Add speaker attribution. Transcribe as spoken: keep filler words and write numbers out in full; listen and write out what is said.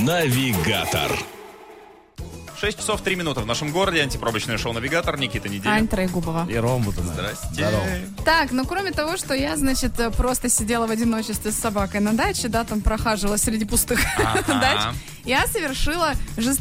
Speaker 1: Навигатор.
Speaker 2: шесть часов три минуты в нашем городе. Антипробочное шоу «Навигатор». Никита Неделя.
Speaker 3: Ань Троегубова.
Speaker 4: И Ром Бутунов.
Speaker 2: Здрасте.
Speaker 4: Здорово.
Speaker 3: Так, ну кроме того, что я, значит, просто сидела в одиночестве с собакой на даче, да, там прохаживалась среди пустых
Speaker 2: Ага.
Speaker 3: дач, я совершила жестокий